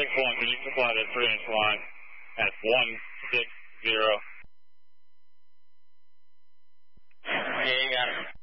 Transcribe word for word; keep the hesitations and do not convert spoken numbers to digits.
six one, can you supply the three inch line at one six zero? Yeah, you got it.